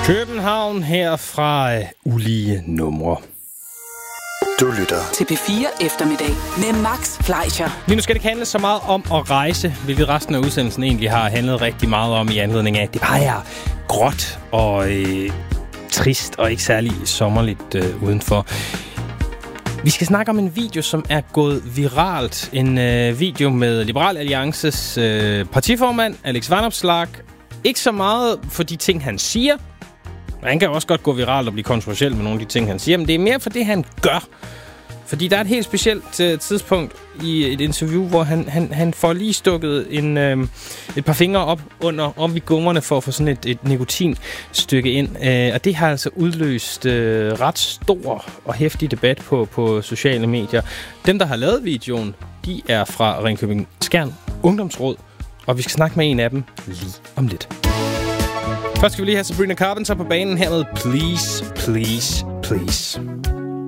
København her fra ulige numre. Du lytter til P4 Eftermiddag med Max Fleischer. Lige nu skal det ikke handle så meget om at rejse, hvilket resten af udsendelsen egentlig har handlet rigtig meget om i anledning af, at det bare er gråt og trist og ikke særlig sommerligt udenfor. Vi skal snakke om en video, som er gået viralt. En video med Liberal Alliances partiformand, Alex Vanopslagh. Ikke så meget for de ting, han siger. Han kan også godt gå viralt og blive kontroversiel med nogle af de ting, han siger, men det er mere for det, han gør. Fordi der er et helt specielt tidspunkt i et interview, hvor han får lige stukket et par fingre op i gummerne for at få sådan et nikotinstykke ind. Og det har altså udløst ret stor og heftig debat på sociale medier. Dem, der har lavet videoen, de er fra Ringkøbing Skjern Ungdomsråd, og vi skal snakke med en af dem lige om lidt. Først skal vi lige have Sabrina Carpenter på banen her med Please, Please, Please.